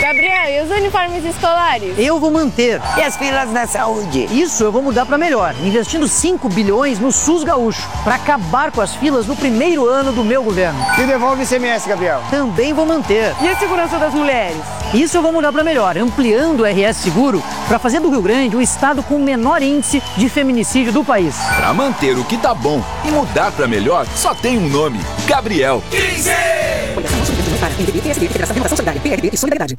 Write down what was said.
Gabriel, e os uniformes escolares? Eu vou manter. E as filas da saúde? Isso eu vou mudar para melhor, investindo 5 bilhões no SUS gaúcho, para acabar com as filas no primeiro ano do meu governo. E devolve o ICMS, Gabriel. Também vou manter. E a segurança das mulheres? Isso eu vou mudar para melhor, ampliando o RS Seguro para fazer do Rio Grande o estado com o menor índice de feminicídio do país. Para manter o que tá bom e mudar para melhor, só tem um nome: Gabriel. 15! Federação de Inovação Solidária, PRB e Solidariedade.